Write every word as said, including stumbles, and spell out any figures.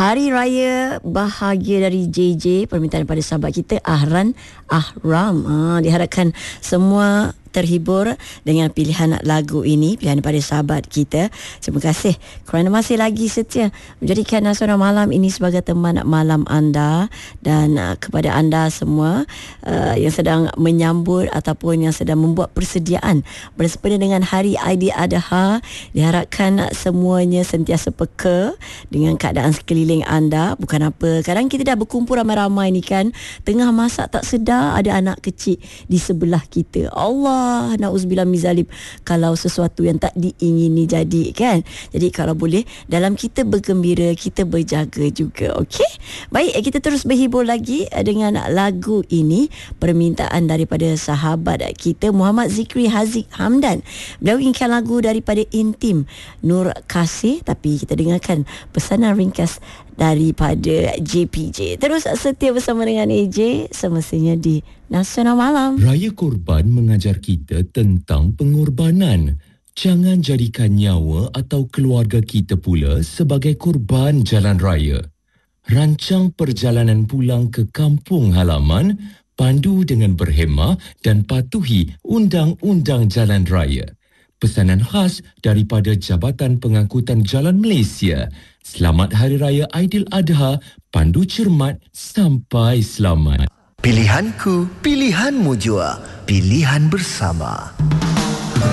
Hari Raya bahagia dari J J, permintaan daripada sahabat kita Ahran Ahram. Ha, diharapkan semua terhibur dengan pilihan lagu ini, pilihan daripada sahabat kita. Terima kasih kerana masih lagi setia menjadikan Nasional Malam ini sebagai teman malam anda, dan uh, kepada anda semua uh, yang sedang menyambut ataupun yang sedang membuat persediaan bersempena dengan Hari Aidiladha, diharapkan semuanya sentiasa peka dengan keadaan sekeliling anda. Bukan apa, kadang kita dah berkumpul ramai-ramai ni kan, tengah masak tak sedar ada anak kecil di sebelah kita. Allah, na'udzubillah min zalim, kalau sesuatu yang tak diingini jadi kan. Jadi kalau boleh, dalam kita bergembira, kita berjaga juga. Okey, baik, kita terus berhibur lagi dengan lagu ini, permintaan daripada sahabat kita Muhammad Zikri Haziq Hamdan. Beliau inginkan lagu daripada Intim Nur Kasih, tapi kita dengarkan pesanan ringkas daripada J P J. Terus setia bersama dengan A J semestinya di Nasional Malam. Raya Korban mengajar kita tentang pengorbanan. Jangan jadikan nyawa atau keluarga kita pula sebagai korban jalan raya. Rancang perjalanan pulang ke kampung halaman, pandu dengan berhemah dan patuhi undang-undang jalan raya. Pesanan khas daripada Jabatan Pengangkutan Jalan Malaysia. Selamat Hari Raya Aidiladha, pandu cermat sampai selamat. Pilihanku, pilihanmu jua, pilihan bersama.